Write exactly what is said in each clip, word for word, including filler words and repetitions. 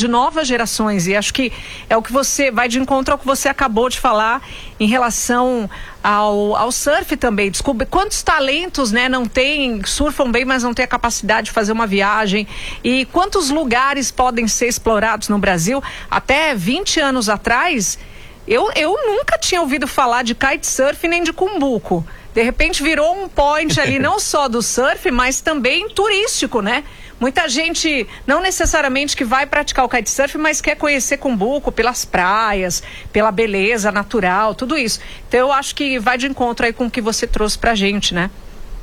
de novas gerações, e acho que é o que você vai de encontro ao que você acabou de falar em relação ao, ao surf também. Desculpe, quantos talentos, né, não tem, surfam bem, mas não tem a capacidade de fazer uma viagem, e quantos lugares podem ser explorados no Brasil. Até vinte anos atrás, eu, eu nunca tinha ouvido falar de kitesurf nem de cumbuco. De repente virou um point ali, não só do surf, mas também turístico, né? Muita gente, não necessariamente que vai praticar o kitesurf, mas quer conhecer Cumbuco pelas praias, pela beleza natural, tudo isso. Então eu acho que vai de encontro aí com o que você trouxe pra gente, né?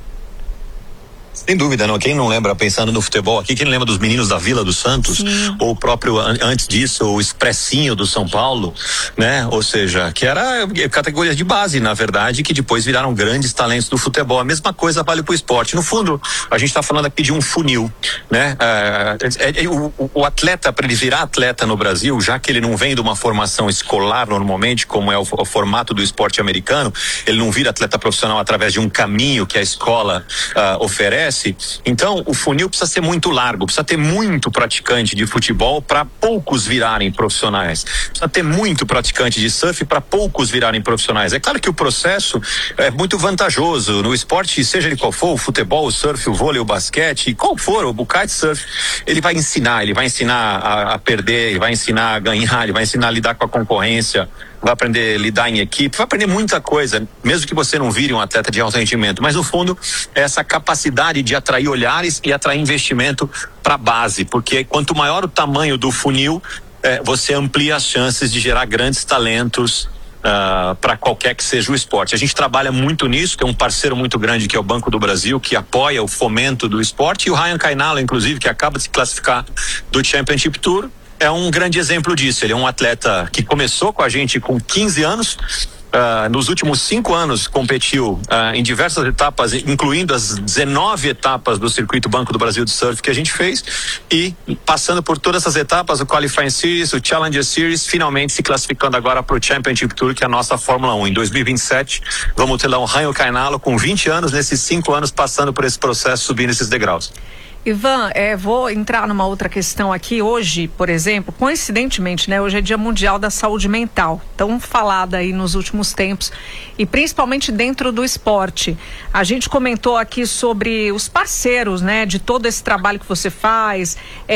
Sem dúvida, não. Quem não lembra, pensando no futebol aqui, quem lembra dos meninos da Vila do Santos? Sim. Ou o próprio, antes disso, o Expressinho do São Paulo, né? Ou seja, que era categoria de base, na verdade, que depois viraram grandes talentos do futebol. A mesma coisa vale pro esporte. No fundo, a gente está falando aqui de um funil, né? É, é, é, o, o atleta, para ele virar atleta no Brasil, já que ele não vem de uma formação escolar normalmente, como é o, o formato do esporte americano, ele não vira atleta profissional através de um caminho que a escola uh, oferece. Então, o funil precisa ser muito largo, precisa ter muito praticante de futebol para poucos virarem profissionais. Precisa ter muito praticante de surf para poucos virarem profissionais. É claro que o processo é muito vantajoso no esporte, seja ele qual for, o futebol, o surf, o vôlei, o basquete, qual for, o kitesurf, ele vai ensinar, ele vai ensinar a, a perder, ele vai ensinar a ganhar, ele vai ensinar a lidar com a concorrência, vai aprender a lidar em equipe, vai aprender muita coisa, mesmo que você não vire um atleta de alto rendimento, mas no fundo é essa capacidade de atrair olhares e atrair investimento para a base, porque quanto maior o tamanho do funil, é, você amplia as chances de gerar grandes talentos uh, para qualquer que seja o esporte. A gente trabalha muito nisso, tem um parceiro muito grande que é o Banco do Brasil, que apoia o fomento do esporte, e o Ryan Kainalo, inclusive, que acaba de se classificar do Championship Tour, é um grande exemplo disso. Ele é um atleta que começou com a gente com quinze anos, uh, nos últimos cinco anos competiu uh, em diversas etapas, incluindo as dezenove etapas do circuito Banco do Brasil de surf que a gente fez, e passando por todas essas etapas, o Qualifying Series, o Challenger Series, finalmente se classificando agora para o Championship Tour, que é a nossa Fórmula um. Em dois mil e vinte e sete, vamos ter lá um Ryan Kainalo com vinte anos, nesses cinco anos passando por esse processo, subindo esses degraus. Ivan, é, vou entrar numa outra questão aqui. Hoje, por exemplo, coincidentemente, né, hoje é Dia Mundial da Saúde Mental, tão falada aí nos últimos tempos, e principalmente dentro do esporte. A gente comentou aqui sobre os parceiros, né, de todo esse trabalho que você faz,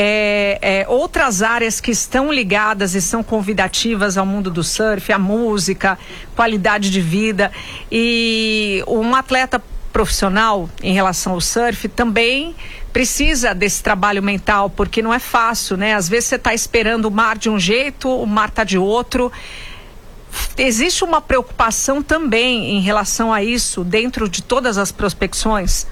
é, é, outras áreas que estão ligadas e são convidativas ao mundo do surf, a música, qualidade de vida, e um atleta profissional em relação ao surf também precisa desse trabalho mental, porque não é fácil, né? Às vezes você está esperando o mar de um jeito, o mar está de outro. Existe uma preocupação também em relação a isso dentro de todas as prospecções?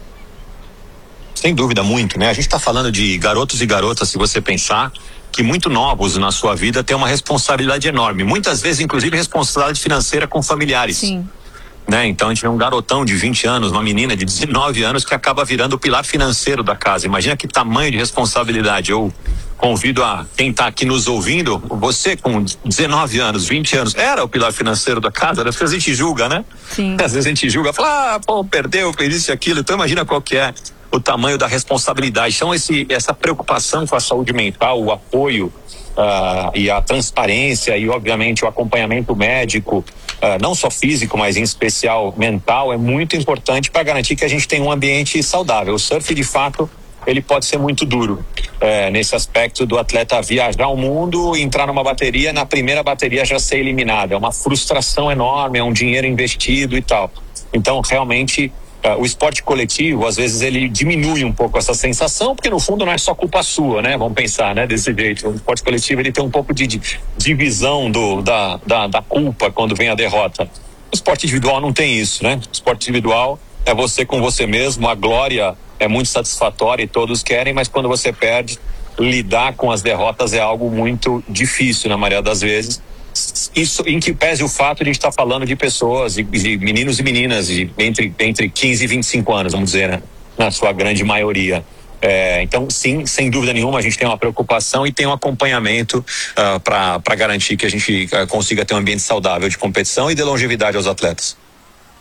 Sem dúvida, muito, né? A gente está falando de garotos e garotas, se você pensar, que muito novos na sua vida têm uma responsabilidade enorme. Muitas vezes, inclusive, responsabilidade financeira com familiares. Sim. Né? Então a gente vê um garotão de vinte anos, uma menina de dezenove anos que acaba virando o pilar financeiro da casa. Imagina que tamanho de responsabilidade. Eu convido a quem está aqui nos ouvindo, você com dezenove anos, vinte anos, era o pilar financeiro da casa. Às vezes a gente julga, né? Sim. Às vezes a gente julga, fala, ah, pô, perdeu, fez isso e aquilo. Então imagina qual que é o tamanho da responsabilidade. Então esse, essa preocupação com a saúde mental, o apoio Uh, e a transparência e obviamente o acompanhamento médico, uh, não só físico, mas em especial mental, é muito importante para garantir que a gente tem um ambiente saudável. O surf, de fato, ele pode ser muito duro, uh, nesse aspecto do atleta viajar ao mundo, entrar numa bateria, na primeira bateria já ser eliminado. É uma frustração enorme, é um dinheiro investido e tal. Então, realmente, Uh, o esporte coletivo, às vezes, ele diminui um pouco essa sensação, porque no fundo não é só culpa sua, né? Vamos pensar, né? Desse jeito. O esporte coletivo, ele tem um pouco de, de divisão do, da, da, da culpa quando vem a derrota. O esporte individual não tem isso, né? O esporte individual é você com você mesmo, a glória é muito satisfatória e todos querem, mas quando você perde, lidar com as derrotas é algo muito difícil, na maioria das vezes. Isso em que pese o fato de a gente estar falando de pessoas, de, de meninos e meninas de entre, entre quinze e vinte e cinco anos, vamos dizer, né? Na sua grande maioria. É, então, sim, sem dúvida nenhuma, a gente tem uma preocupação e tem um acompanhamento uh, para garantir que a gente uh, consiga ter um ambiente saudável de competição e de longevidade aos atletas.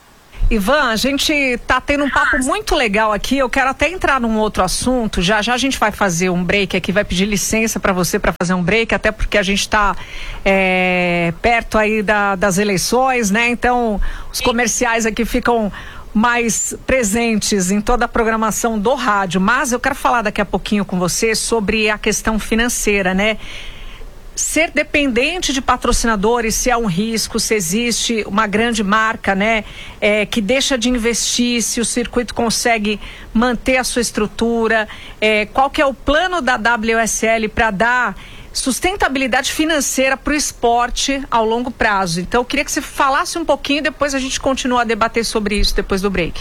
Ivan, a gente está tendo um papo muito legal aqui. Eu quero até entrar num outro assunto. Já já a gente vai fazer um break aqui, vai pedir licença para você para fazer um break, até porque a gente está é, perto aí da, das eleições, né? Então, os comerciais aqui ficam mais presentes em toda a programação do rádio. Mas eu quero falar daqui a pouquinho com você sobre a questão financeira, né? Ser dependente de patrocinadores, se é um risco, se existe uma grande marca, né, é, que deixa de investir, se o circuito consegue manter a sua estrutura, é, qual que é o plano da W S L para dar sustentabilidade financeira para o esporte ao longo prazo. Então, eu queria que você falasse um pouquinho, depois a gente continua a debater sobre isso depois do break.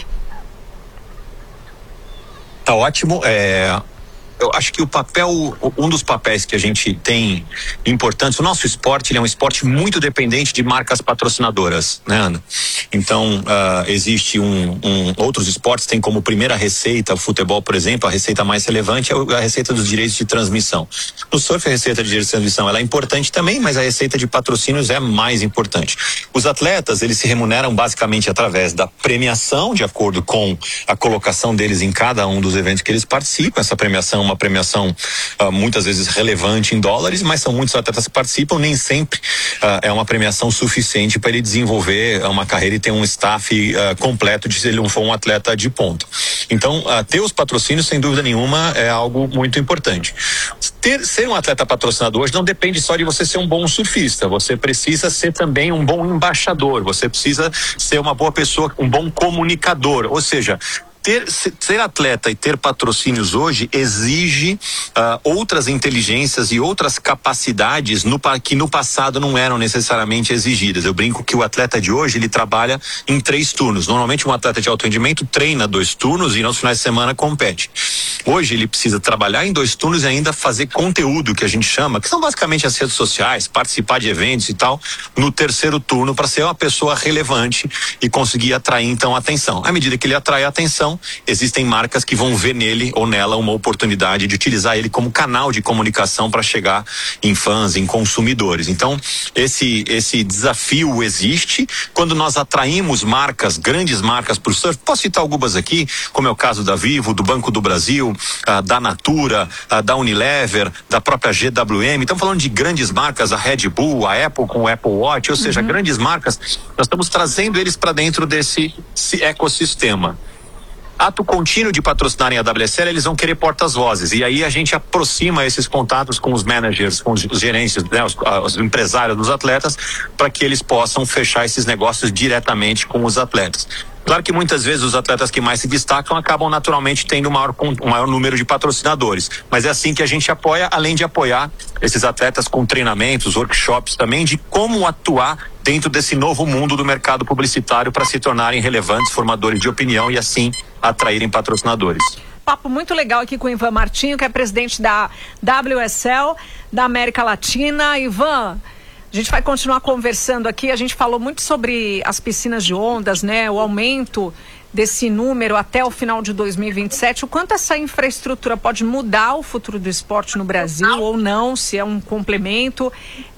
Tá ótimo. É... Eu acho que o papel, um dos papéis que a gente tem importantes, o nosso esporte, ele é um esporte muito dependente de marcas patrocinadoras, né, Ana? Então, uh, existe um, um, outros esportes têm como primeira receita, o futebol, por exemplo, a receita mais relevante é a receita dos direitos de transmissão. No surf, a receita de direitos de transmissão, ela é importante também, mas a receita de patrocínios é mais importante. Os atletas, eles se remuneram basicamente através da premiação, de acordo com a colocação deles em cada um dos eventos que eles participam. Essa premiação uma premiação uh, muitas vezes relevante em dólares, mas são muitos atletas que participam, nem sempre uh, é uma premiação suficiente para ele desenvolver uma carreira e ter um staff uh, completo de se ele não for um atleta de ponta. Então, uh, ter os patrocínios, sem dúvida nenhuma, é algo muito importante. Ter, ser um atleta patrocinador hoje não depende só de você ser um bom surfista, você precisa ser também um bom embaixador, você precisa ser uma boa pessoa, um bom comunicador, ou seja, Ter, ser atleta e ter patrocínios hoje exige uh, outras inteligências e outras capacidades no, que no passado não eram necessariamente exigidas. Eu brinco que o atleta de hoje, ele trabalha em três turnos. Normalmente um atleta de alto rendimento treina dois turnos e nos finais de semana compete. Hoje ele precisa trabalhar em dois turnos e ainda fazer conteúdo, que a gente chama, que são basicamente as redes sociais, participar de eventos e tal, no terceiro turno, para ser uma pessoa relevante e conseguir atrair então a atenção. À medida que ele atrai a atenção, existem marcas que vão ver nele ou nela uma oportunidade de utilizar ele como canal de comunicação para chegar em fãs, em consumidores. Então, esse esse desafio existe quando nós atraímos marcas, grandes marcas para o surf. Posso citar algumas aqui, como é o caso da Vivo, do Banco do Brasil, ah, da Natura, ah, da Unilever, da própria G W M. Estamos falando de grandes marcas, a Red Bull, a Apple com o Apple Watch, ou seja, uhum. grandes marcas. Nós estamos trazendo eles para dentro desse ecossistema. Ato contínuo de patrocinarem a W S L, eles vão querer portas-vozes, e aí a gente aproxima esses contatos com os managers, com os, os gerentes, né, os, os empresários dos atletas, para que eles possam fechar esses negócios diretamente com os atletas. Claro que muitas vezes os atletas que mais se destacam acabam naturalmente tendo um maior, um maior número de patrocinadores, mas é assim que a gente apoia, além de apoiar esses atletas com treinamentos, workshops também, de como atuar dentro desse novo mundo do mercado publicitário para se tornarem relevantes formadores de opinião e assim atraírem patrocinadores. Papo muito legal aqui com o Ivan Martinho, que é presidente da W S L da América Latina. Ivan, a gente vai continuar conversando aqui. A gente falou muito sobre as piscinas de ondas, né? O aumento desse número até o final de dois mil e vinte e sete. O quanto essa infraestrutura pode mudar o futuro do esporte no Brasil ou não, se é um complemento.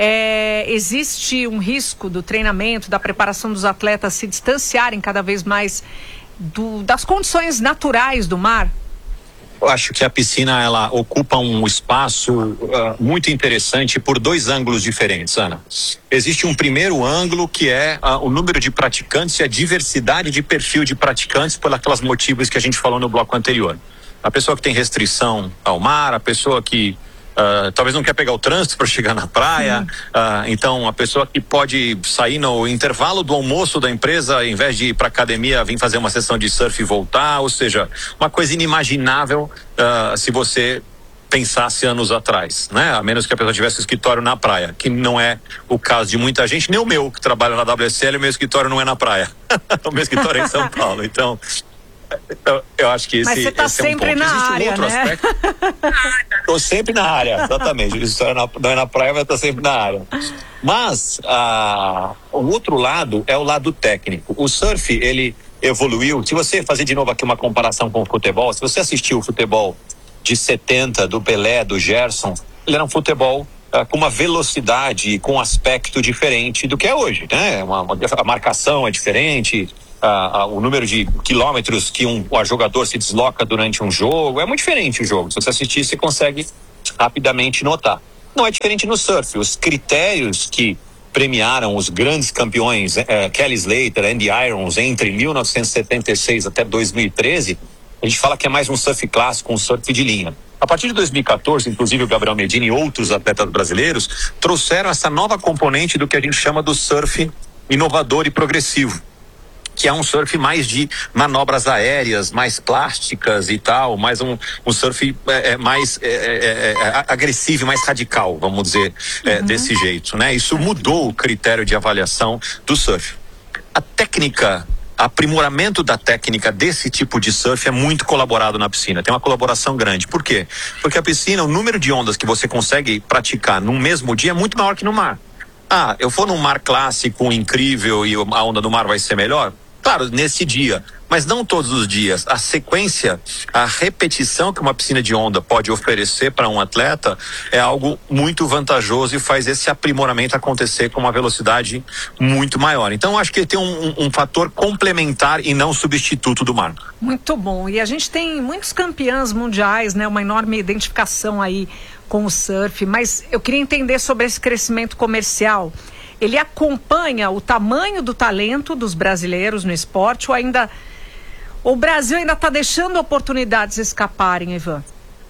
É, existe um risco do treinamento, da preparação dos atletas se distanciarem cada vez mais do, das condições naturais do mar? Eu acho que a piscina, ela ocupa um espaço uh, muito interessante por dois ângulos diferentes, Ana. Existe um primeiro ângulo que é uh, o número de praticantes e a diversidade de perfil de praticantes por aquelas motivos que a gente falou no bloco anterior. A pessoa que tem restrição ao mar, a pessoa que Uh, talvez não quer pegar o trânsito para chegar na praia, uh, então a pessoa que pode sair no intervalo do almoço da empresa, em vez de ir para academia, vir fazer uma sessão de surf e voltar, ou seja, uma coisa inimaginável uh, se você pensasse anos atrás, né? A menos que a pessoa tivesse escritório na praia, que não é o caso de muita gente, nem o meu que trabalha na W S L, o meu escritório não é na praia, o meu escritório é em São Paulo, então Eu, eu acho que esse, Mas você tá esse é um sempre ponto. na Existe um área, outro né? aspecto. Estou sempre na área, exatamente. Isso é na, não é na praia, mas estou sempre na área. Mas ah, o outro lado é o lado técnico. O surf, ele evoluiu. Se você fazer de novo aqui uma comparação com o futebol, se você assistiu o futebol de setenta, do Pelé, do Gerson, ele era um futebol ah, com uma velocidade, com um aspecto diferente do que é hoje, né? Uma, uma, a marcação é diferente. a, a, o número de quilômetros que um a jogador se desloca durante um jogo. É muito diferente o jogo. Se você assistir, você consegue rapidamente notar. Não é diferente no surf. Os critérios que premiaram os grandes campeões, eh, Kelly Slater, Andy Irons, entre mil novecentos e setenta e seis até dois mil e treze, a gente fala que é mais um surf clássico, um surf de linha. A partir de dois mil e quatorze, inclusive o Gabriel Medina e outros atletas brasileiros trouxeram essa nova componente do que a gente chama do surf inovador e progressivo, que é um surf mais de manobras aéreas, mais plásticas e tal, mais um, um surf é, é, mais é, é, é, agressivo, mais radical, vamos dizer, é, uhum. desse jeito, né? Isso mudou o critério de avaliação do surf. A técnica, aprimoramento da técnica desse tipo de surf é muito colaborado na piscina, tem uma colaboração grande. Por quê? Porque a piscina, o número de ondas que você consegue praticar no mesmo dia é muito maior que no mar. Ah, eu for num mar clássico, incrível, e a onda do mar vai ser melhor? Claro, nesse dia, mas não todos os dias. A sequência, a repetição que uma piscina de onda pode oferecer para um atleta é algo muito vantajoso e faz esse aprimoramento acontecer com uma velocidade muito maior. Então, acho que tem um, um, um fator complementar e não substituto do mar. Muito bom. E a gente tem muitos campeões mundiais, né? Uma enorme identificação aí com o surf, mas eu queria entender sobre esse crescimento comercial. Ele acompanha o tamanho do talento dos brasileiros no esporte ou ainda o Brasil ainda está deixando oportunidades escaparem, Ivan?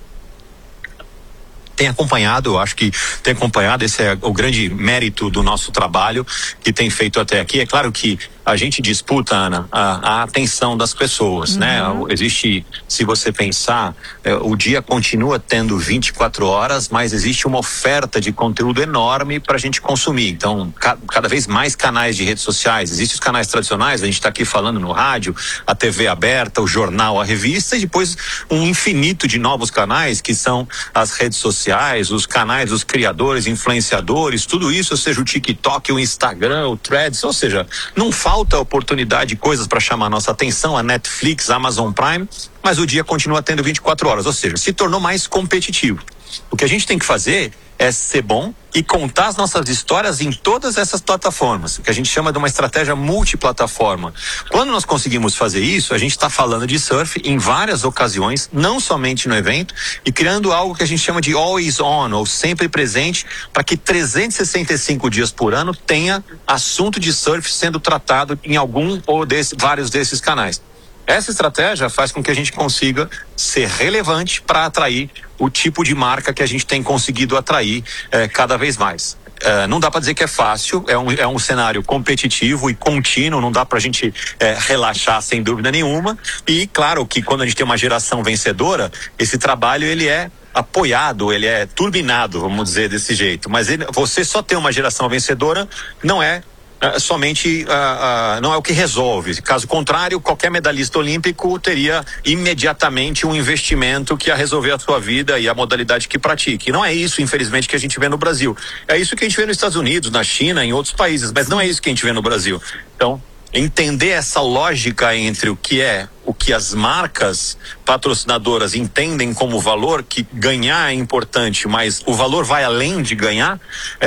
Tem acompanhado, eu acho que tem acompanhado, esse é o grande mérito do nosso trabalho que tem feito até aqui. É claro que a gente disputa, Ana, a, a atenção das pessoas, uhum. né? Existe, se você pensar, é, o dia continua tendo vinte e quatro horas, mas existe uma oferta de conteúdo enorme para a gente consumir. Então, ca, cada vez mais canais de redes sociais. Existem os canais tradicionais, a gente está aqui falando no rádio, a T V aberta, o jornal, a revista, e depois um infinito de novos canais que são as redes sociais, os canais dos criadores, influenciadores, tudo isso, ou seja, o TikTok, o Instagram, o Threads, ou seja, não falta oportunidade, coisas para chamar a nossa atenção, a Netflix, a Amazon Prime, mas o dia continua tendo vinte e quatro horas, ou seja, se tornou mais competitivo. O que a gente tem que fazer é ser bom e contar as nossas histórias em todas essas plataformas, que a gente chama de uma estratégia multiplataforma. Quando nós conseguimos fazer isso, a gente está falando de surf em várias ocasiões, não somente no evento, e criando algo que a gente chama de always on, ou sempre presente, para que trezentos e sessenta e cinco dias por ano tenha assunto de surf sendo tratado em algum ou desse, vários desses canais. Essa estratégia faz com que a gente consiga ser relevante para atrair o tipo de marca que a gente tem conseguido atrair eh, cada vez mais. Eh, não dá para dizer que é fácil, é um, é um cenário competitivo e contínuo, não dá para a gente eh, relaxar sem dúvida nenhuma. E claro que quando a gente tem uma geração vencedora, esse trabalho ele é apoiado, ele é turbinado, vamos dizer desse jeito. Mas ele, você só ter uma geração vencedora não é Uh, somente uh, uh, não é o que resolve. Caso contrário, qualquer medalhista olímpico teria imediatamente um investimento que ia resolver a sua vida e a modalidade que pratique. E não é isso, infelizmente, que a gente vê no Brasil. É isso que a gente vê nos Estados Unidos, na China, em outros países, mas não é isso que a gente vê no Brasil. Então, entender essa lógica entre o que é, o que as marcas patrocinadoras entendem como valor, que ganhar é importante, mas o valor vai além de ganhar,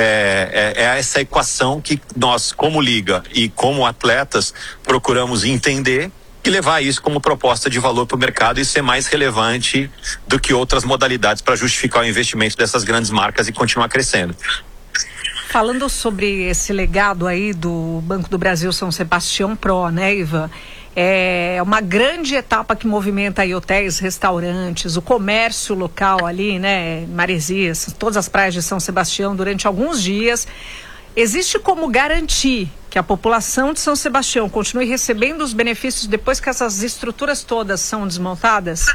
é, é, é essa equação que nós, como liga e como atletas, procuramos entender e levar isso como proposta de valor para o mercado e ser mais relevante do que outras modalidades para justificar o investimento dessas grandes marcas e continuar crescendo. Falando sobre esse legado aí do Banco do Brasil São Sebastião Pro, né, Ivan? É uma grande etapa que movimenta aí hotéis, restaurantes, o comércio local ali, né, Maresias, todas as praias de São Sebastião durante alguns dias. Existe como garantir que a população de São Sebastião continue recebendo os benefícios depois que essas estruturas todas são desmontadas?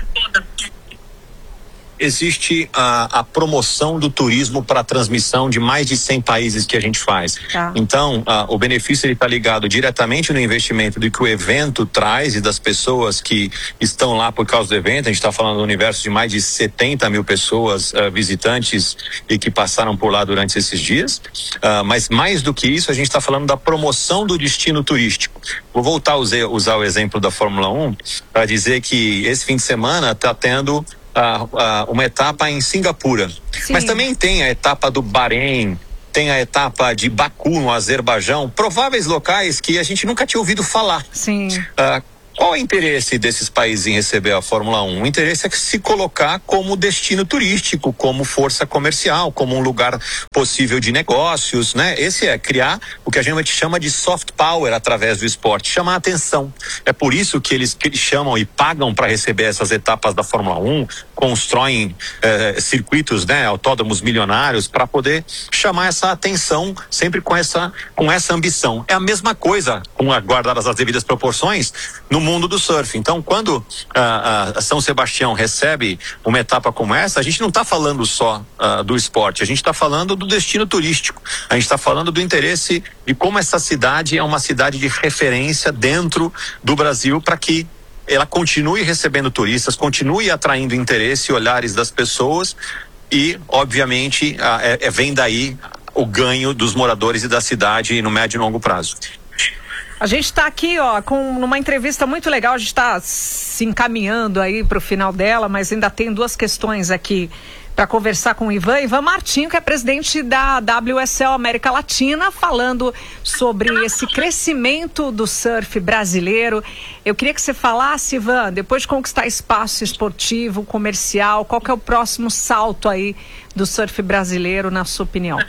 Existe a, a promoção do turismo para a transmissão de mais de cem países que a gente faz. Tá. Então, a, o benefício está ligado diretamente no investimento do que o evento traz e das pessoas que estão lá por causa do evento. A gente está falando do universo de mais de setenta mil pessoas uh, visitantes e que passaram por lá durante esses dias. Uh, mas mais do que isso, a gente está falando da promoção do destino turístico. Vou voltar a usar, usar o exemplo da Fórmula um para dizer que esse fim de semana está tendo Uh, uh, uma etapa em Singapura. Sim. Mas também tem a etapa do Bahrein, tem a etapa de Baku, no Azerbaijão, prováveis locais que a gente nunca tinha ouvido falar. Sim. Uh, Qual é o interesse desses países em receber a Fórmula um? O interesse é se colocar como destino turístico, como força comercial, como um lugar possível de negócios, né? Esse é criar o que a gente chama de soft power através do esporte, chamar a atenção. É por isso que eles, que eles chamam e pagam para receber essas etapas da Fórmula um, constroem eh, circuitos, né, autódromos milionários para poder chamar essa atenção, sempre com essa, com essa ambição. É a mesma coisa, com a, guardadas as devidas proporções, no mundo do surf. Então, quando a, a São Sebastião recebe uma etapa como essa, a gente não está falando só uh, do esporte, a gente está falando do destino turístico, a gente está falando do interesse de como essa cidade é uma cidade de referência dentro do Brasil para que ela continue recebendo turistas, continue atraindo interesse e olhares das pessoas e, obviamente, uh, é, é, vem daí o ganho dos moradores e da cidade no médio e longo prazo. A gente está aqui, ó, com numa entrevista muito legal, a gente está se encaminhando aí para o final dela, mas ainda tem duas questões aqui para conversar com o Ivan. Ivan Martinho, que é presidente da W S L América Latina, falando sobre esse crescimento do surf brasileiro. Eu queria que você falasse, Ivan, depois de conquistar espaço esportivo, comercial, qual que é o próximo salto aí do surf brasileiro, na sua opinião?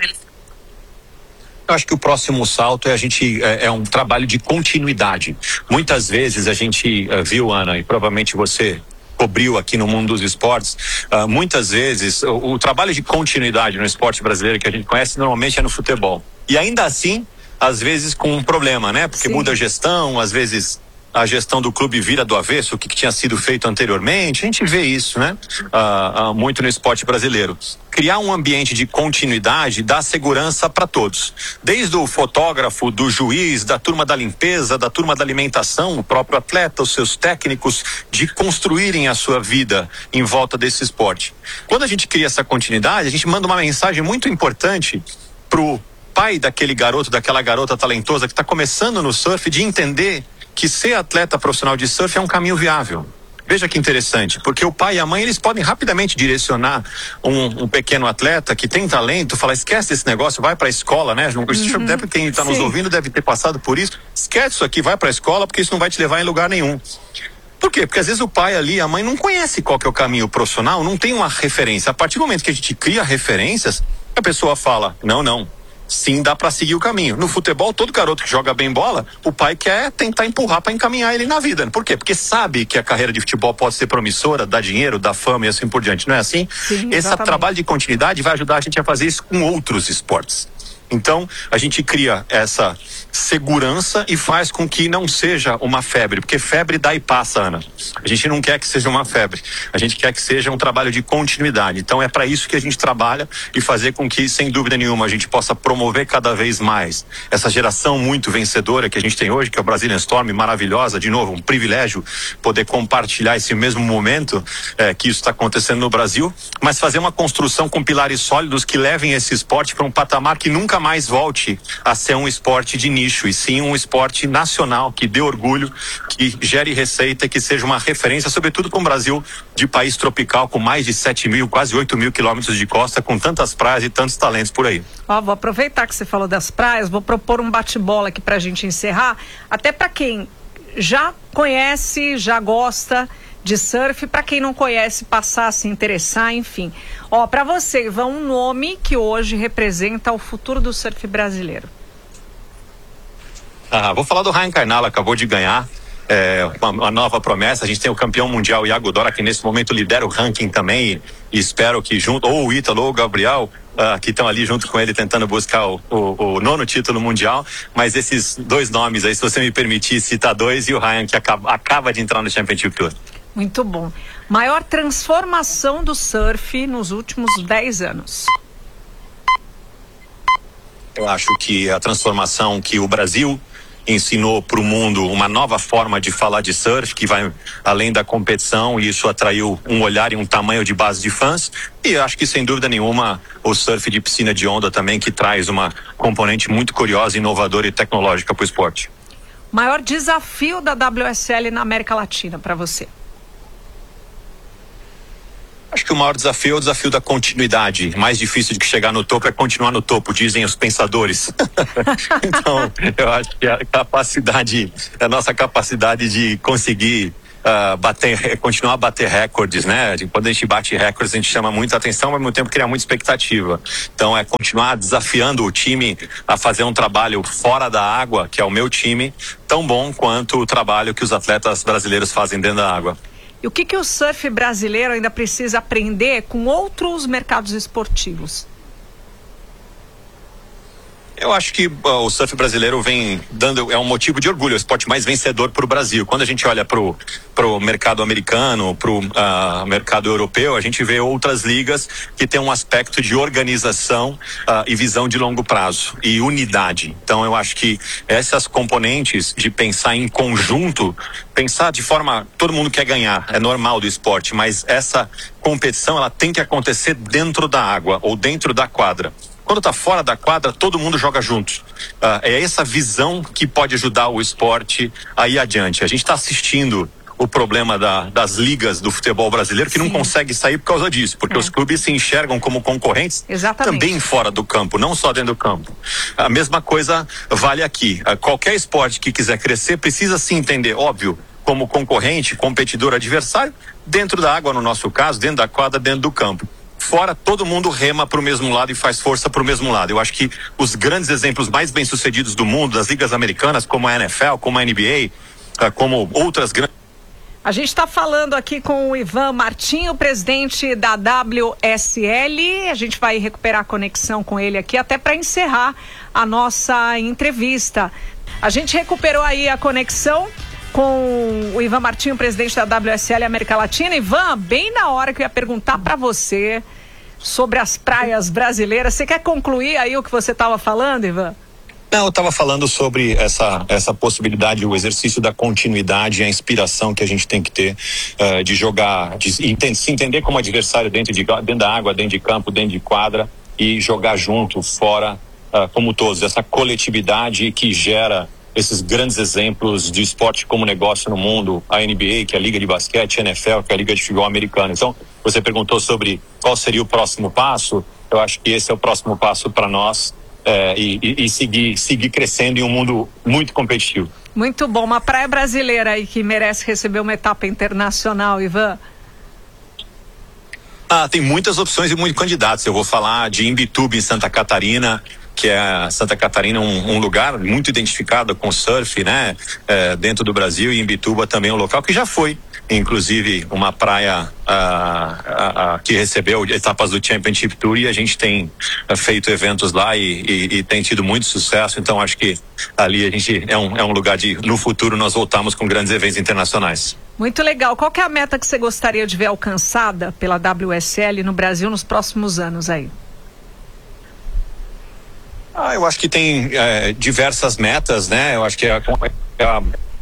Eu acho que o próximo salto é a gente é, é um trabalho de continuidade. Muitas vezes a gente uh, viu, Ana, e provavelmente você cobriu aqui no mundo dos esportes, uh, muitas vezes o, o trabalho de continuidade no esporte brasileiro que a gente conhece normalmente é no futebol. E ainda assim, às vezes com um problema, né? Porque Sim. muda a gestão, às vezes a gestão do clube vira do avesso, o que, que tinha sido feito anteriormente. A gente vê isso, né? Uh, uh, muito no esporte brasileiro. Criar um ambiente de continuidade dá segurança para todos. Desde o fotógrafo, do juiz, da turma da limpeza, da turma da alimentação, o próprio atleta, os seus técnicos, de construírem a sua vida em volta desse esporte. Quando a gente cria essa continuidade, a gente manda uma mensagem muito importante pro pai daquele garoto, daquela garota talentosa que está começando no surf, de entender que ser atleta profissional de surf é um caminho viável. Veja que interessante, porque o pai e a mãe, eles podem rapidamente direcionar um, um pequeno atleta que tem talento, falar, esquece desse negócio, vai para a escola, né? Uhum. Deve, quem está nos ouvindo deve ter passado por isso. Esquece isso aqui, vai para a escola, porque isso não vai te levar em lugar nenhum. Por quê? Porque às vezes o pai ali, a mãe não conhece qual que é o caminho profissional, não tem uma referência. A partir do momento que a gente cria referências, a pessoa fala, não, não. Sim, dá para seguir o caminho. No futebol, todo garoto que joga bem bola, o pai quer tentar empurrar para encaminhar ele na vida. Por quê? Porque sabe que a carreira de futebol pode ser promissora, dá dinheiro, dá fama e assim por diante. Não é assim? Sim, esse trabalho de continuidade vai ajudar a gente a fazer isso com outros esportes. Então, a gente cria essa segurança e faz com que não seja uma febre, porque febre dá e passa, Ana. A gente não quer que seja uma febre, a gente quer que seja um trabalho de continuidade. Então, é para isso que a gente trabalha e fazer com que, sem dúvida nenhuma, a gente possa promover cada vez mais essa geração muito vencedora que a gente tem hoje, que é o Brazilian Storm, maravilhosa, de novo, um privilégio poder compartilhar esse mesmo momento é, que isso está acontecendo no Brasil, mas fazer uma construção com pilares sólidos que levem esse esporte para um patamar que nunca mais volte a ser um esporte de nicho, e sim um esporte nacional, que dê orgulho, que gere receita e que seja uma referência, sobretudo para um Brasil de país tropical com mais de sete mil, quase oito mil quilômetros de costa, com tantas praias e tantos talentos por aí. Ó, vou aproveitar que você falou das praias, vou propor um bate-bola aqui para a gente encerrar, até para quem já conhece, já gosta de surf, para quem não conhece, passar a se interessar, enfim. Ó, para você, Ivan, um nome que hoje representa o futuro do surf brasileiro. Ah, vou falar do Ryan Karnala, acabou de ganhar é, uma, uma nova promessa. A gente tem o campeão mundial Iago Dora, que nesse momento lidera o ranking também, e, e espero que junto, ou o Ítalo ou o Gabriel, Uh, que estão ali junto com ele tentando buscar o, o, o nono título mundial, mas esses dois nomes aí, se você me permitir citar dois, e o Ryan, que acaba, acaba de entrar no Championship Tour. Muito bom. Maior transformação do surf nos últimos dez anos? Eu acho que a transformação que o Brasil ensinou para o mundo, uma nova forma de falar de surf, que vai além da competição, e isso atraiu um olhar e um tamanho de base de fãs. E eu acho que, sem dúvida nenhuma, o surf de piscina de onda também, que traz uma componente muito curiosa, inovadora e tecnológica para o esporte. Maior desafio da W S L na América Latina para você? Acho que o maior desafio é o desafio da continuidade. Mais difícil do que chegar no topo é continuar no topo, dizem os pensadores. Então, eu acho que a capacidade, a nossa capacidade de conseguir uh, bater, continuar a bater recordes, né? Quando a gente bate recordes, a gente chama muita atenção, mas ao mesmo tempo cria muita expectativa. Então, é continuar desafiando o time a fazer um trabalho fora da água, que é o meu time, tão bom quanto o trabalho que os atletas brasileiros fazem dentro da água. E o que, que o surf brasileiro ainda precisa aprender com outros mercados esportivos? Eu acho que uh, o surf brasileiro vem dando, é um motivo de orgulho, é o esporte mais vencedor para o Brasil. Quando a gente olha para o mercado americano, para o uh, mercado europeu, a gente vê outras ligas que tem um aspecto de organização uh, e visão de longo prazo e unidade. Então eu acho que essas componentes de pensar em conjunto, pensar de forma, todo mundo quer ganhar, é normal do esporte, mas essa competição ela tem que acontecer dentro da água ou dentro da quadra. Quando está fora da quadra, todo mundo joga junto. Uh, é essa visão que pode ajudar o esporte a ir adiante. A gente está assistindo o problema da, das ligas do futebol brasileiro que Sim. não consegue sair por causa disso, porque é. os clubes se enxergam como concorrentes Exatamente. também fora do campo, não só dentro do campo. A mesma coisa vale aqui. Uh, qualquer esporte que quiser crescer precisa se entender, óbvio, como concorrente, competidor, adversário, dentro da água, no nosso caso, dentro da quadra, dentro do campo. Fora, todo mundo rema para o mesmo lado e faz força para o mesmo lado. Eu acho que os grandes exemplos mais bem-sucedidos do mundo, das ligas americanas, como a N F L, como a N B A, como outras grandes... A gente está falando aqui com o Ivan Martinho, presidente da W S L. A gente vai recuperar a conexão com ele aqui até para encerrar a nossa entrevista. A gente recuperou aí a conexão com o Ivan Martinho, presidente da W S L América Latina. Ivan, bem na hora que eu ia perguntar para você sobre as praias brasileiras. Você quer concluir aí o que você estava falando, Ivan? Não, eu estava falando sobre essa, essa possibilidade, o exercício da continuidade, a inspiração que a gente tem que ter uh, de jogar, de se entender como adversário dentro, de, dentro da água, dentro de campo, dentro de quadra e jogar junto, fora, uh, como todos. Essa coletividade que gera esses grandes exemplos de esporte como negócio no mundo, a N B A, que é a Liga de Basquete, a N F L, que é a Liga de Futebol Americana. Então, você perguntou sobre qual seria o próximo passo. Eu acho que esse é o próximo passo para nós é, e, e, e seguir, seguir crescendo em um mundo muito competitivo. Muito bom. Uma praia brasileira aí que merece receber uma etapa internacional, Ivan. Ah, tem muitas opções e muitos candidatos. Eu vou falar de Imbituba, em Santa Catarina, que é Santa Catarina, um, um lugar muito identificado com surf, né? É, dentro do Brasil, e Imbituba também é um local que já foi, inclusive, uma praia ah, ah, ah, que recebeu etapas do Championship Tour, e a gente tem ah, feito eventos lá e, e, e tem tido muito sucesso. Então acho que ali a gente é um, é um lugar de, no futuro, nós voltamos com grandes eventos internacionais. Muito legal. Qual que é a meta que você gostaria de ver alcançada pela W S L no Brasil nos próximos anos aí? Ah, eu acho que tem é, diversas metas, né? Eu acho que é a, é a,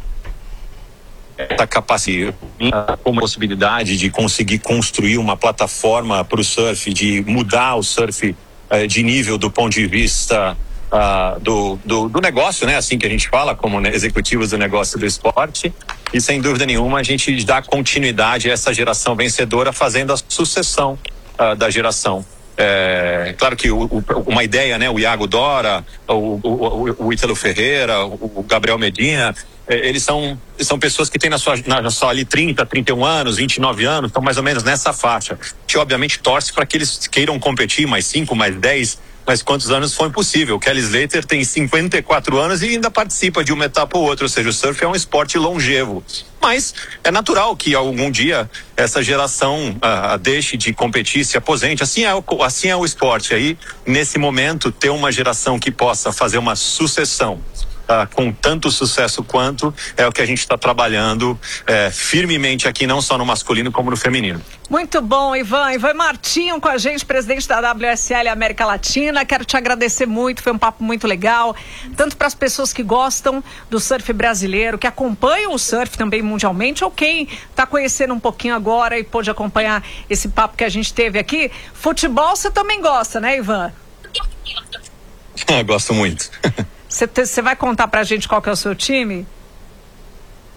a capacidade, a possibilidade de conseguir construir uma plataforma para o surf, de mudar o surf é, de nível do ponto de vista uh, do, do, do negócio, né? Assim que a gente fala, como né, executivos do negócio do esporte. E sem dúvida nenhuma a gente dá continuidade a essa geração vencedora, fazendo a sucessão uh, da geração. É, claro que o, o, uma ideia, né? O Iago Dora, o, o, o Ítalo Ferreira, o, o Gabriel Medina, é, eles são, são pessoas que têm na sua, na sua ali trinta, trinta e um anos, vinte e nove anos, estão mais ou menos nessa faixa. Que obviamente torce para que eles queiram competir mais cinco, mais dez, mas quantos anos foi impossível. Kelly Slater tem cinquenta e quatro anos e ainda participa de uma etapa ou outra, ou seja, o surf é um esporte longevo. Mas é natural que algum dia essa geração ah, deixe de competir, se aposente. Assim é, o, assim é o esporte. Aí, nesse momento, ter uma geração que possa fazer uma sucessão ah, com tanto sucesso quanto é o que a gente está trabalhando eh, firmemente aqui, não só no masculino como no feminino. Muito bom, Ivan. Ivan Martinho com a gente, presidente da W S L América Latina. Quero te agradecer muito, foi um papo muito legal, tanto para as pessoas que gostam do surf brasileiro, que acompanham o surf também mundialmente, ou quem está conhecendo um pouquinho agora e pôde acompanhar esse papo que a gente teve aqui. Futebol você também gosta, né, Ivan? Gosto muito. Você vai contar pra gente qual que é o seu time?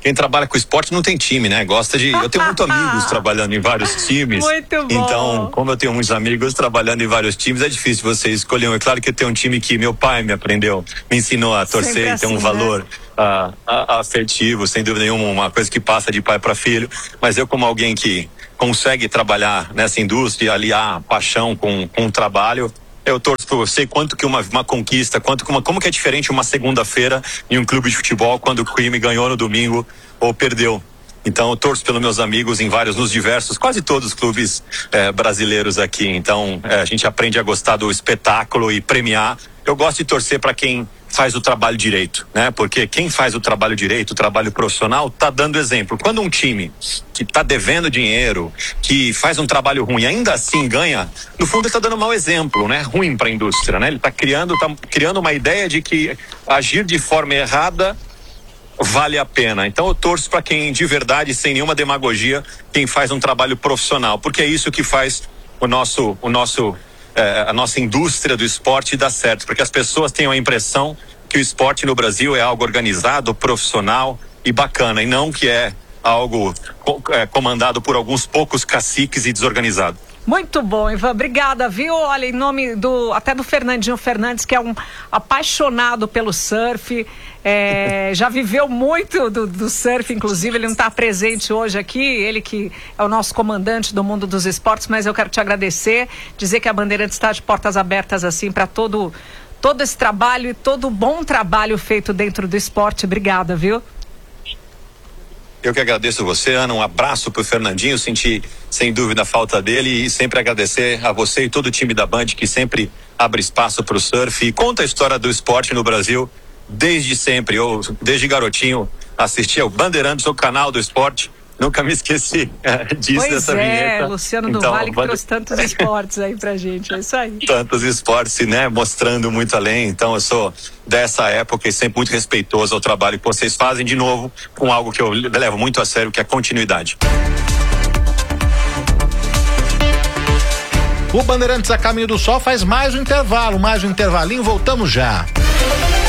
quem trabalha com esporte não tem time, né? Gosta de... Eu tenho muitos amigos trabalhando em vários times. Muito bom. Então, como eu tenho muitos amigos trabalhando em vários times, é difícil você escolher um. É claro que tem um time que meu pai me aprendeu, me ensinou a torcer, assim, tem um valor, né? uh, uh, afetivo, sem dúvida nenhuma, uma coisa que passa de pai para filho. Mas eu, como alguém que consegue trabalhar nessa indústria, aliar paixão com, com o trabalho, eu torço por você. Quanto que uma, uma conquista, quanto que uma, como que é diferente uma segunda-feira em um clube de futebol quando o time ganhou no domingo ou perdeu. Então eu torço pelos meus amigos em vários, nos diversos, quase todos os clubes eh, brasileiros aqui. Então eh, a gente aprende a gostar do espetáculo e premiar. Eu gosto de torcer para quem faz o trabalho direito, né? Porque quem faz o trabalho direito, o trabalho profissional, tá dando exemplo. Quando um time que tá devendo dinheiro, que faz um trabalho ruim, ainda assim ganha, no fundo ele tá dando um mau exemplo, né? Ruim para a indústria, né? Ele tá criando, tá criando uma ideia de que agir de forma errada vale a pena. Então eu torço para quem de verdade, sem nenhuma demagogia, quem faz um trabalho profissional, porque é isso que faz o nosso, o nosso a nossa indústria do esporte dá certo, porque as pessoas têm a impressão que o esporte no Brasil é algo organizado, profissional e bacana, e não que é algo é, comandado por alguns poucos caciques e desorganizado. Muito bom, Ivan, obrigada, viu? Olha, em nome do, até do Fernandinho Fernandes, que é um apaixonado pelo surf, é, já viveu muito do, do surf, inclusive, ele não está presente hoje aqui, ele que é o nosso comandante do mundo dos esportes, mas eu quero te agradecer, dizer que a Bandeirantes está de portas abertas, assim, para todo, todo esse trabalho e todo o bom trabalho feito dentro do esporte. Obrigada, viu? Eu que agradeço você, Ana, um abraço pro Fernandinho, senti sem dúvida a falta dele e sempre agradecer a você e todo o time da Band que sempre abre espaço pro surf e conta a história do esporte no Brasil desde sempre. Eu, desde garotinho, assisti ao Bandeirantes, o canal do esporte, nunca me esqueci é, disso, pois dessa é, vinheta. Luciano do então, Vale que Band... trouxe tantos esportes aí pra gente, é isso aí. Tantos esportes, né, mostrando muito além, então eu sou dessa época e sempre muito respeitoso ao trabalho que vocês fazem, de novo, com algo que eu levo muito a sério, que é a continuidade. O Bandeirantes a Caminho do Sol faz mais um intervalo, mais um intervalinho, voltamos já.